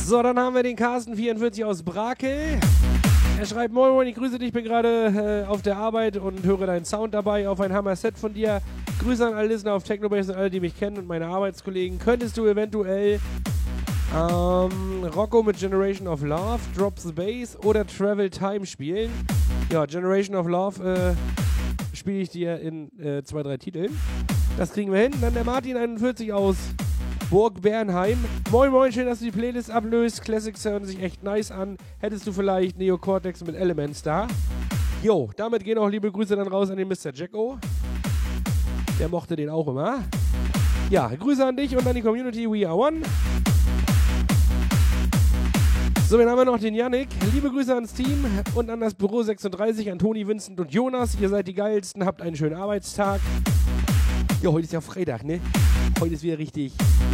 So, dann haben wir den Carsten44 aus Brakel. Er schreibt, moin moin, ich grüße dich, bin gerade auf der Arbeit und höre deinen Sound dabei auf ein Hammer-Set von dir. Grüße an alle Listener auf Technobase und alle, die mich kennen und meine Arbeitskollegen. Könntest du eventuell Rocco mit Generation of Love, Drop the Bass oder Travel Time spielen? Ja, Generation of Love spiele ich dir in 2, 3 Titeln. Das kriegen wir hin. Dann der Martin41 aus Burg Bernheim. Moin moin, schön, dass du die Playlist ablöst. Classics hören sich echt nice an. Hättest du vielleicht Neo Cortex mit Elements da? Jo, damit gehen auch liebe Grüße dann raus an den Mr. Jacko. Der mochte den auch immer. Ja, Grüße an dich und an die Community. We are one. So, dann haben wir noch den Yannick. Liebe Grüße ans Team und an das Büro 36, an Toni, Vincent und Jonas. Ihr seid die Geilsten, habt einen schönen Arbeitstag. Ja, heute ist ja Freitag, ne? Heute ist wieder richtig.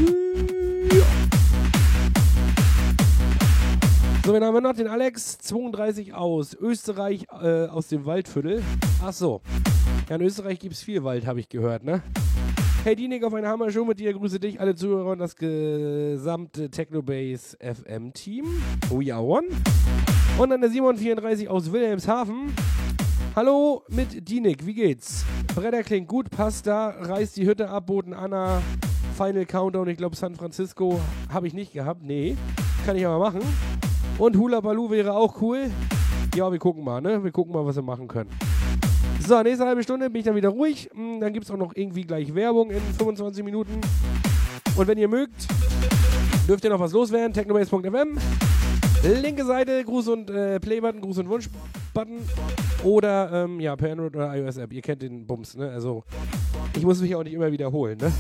So, dann haben wir noch den Alex, 32 aus Österreich, aus dem Waldviertel. Ach so. Ja, in Österreich gibt es viel Wald, habe ich gehört, ne? Hey Dienig, auf eine Hammer-Show mit dir. Grüße dich, alle Zuhörer und das gesamte Technobase FM-Team. We are one. Und dann der Simon34 aus Wilhelmshaven. Hallo mit Dienig, wie geht's? Bretter klingt gut, passt da, reißt die Hütte ab, Boten Anna, Final Countdown, ich glaube San Francisco habe ich nicht gehabt, nee, kann ich aber machen. Und Hula Baloo wäre auch cool. Ja, wir gucken mal, ne? Wir gucken mal, was wir machen können. So, nächste halbe Stunde bin ich dann wieder ruhig. Dann gibt es auch noch irgendwie gleich Werbung in 25 Minuten. Und wenn ihr mögt, dürft ihr noch was loswerden. Technobase.fm. Linke Seite, Gruß und Playbutton, Gruß und Wunschbutton. Oder, ja, per Android oder iOS-App. Ihr kennt den Bums, ne? Also, ich muss mich auch nicht immer wiederholen, ne?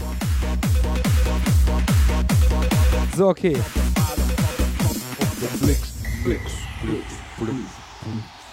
So, okay. Flix.